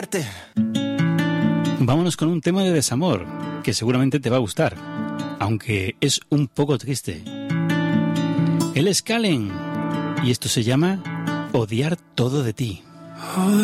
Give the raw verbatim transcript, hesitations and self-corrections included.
odiarte. Vámonos con un tema de desamor, que seguramente te va a gustar, aunque es un poco triste. Él es Kallen, y esto se llama Odiar todo de ti.